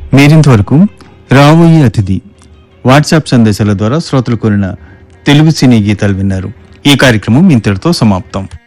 మీరింతవరకు రాబోయే అతిథి వాట్సాప్ సందేశాల ద్వారా శ్రోతలు కోరిన తెలుగు సినీ గీతాలు విన్నారు. ఈ కార్యక్రమం ఇంతటితో సమాప్తం.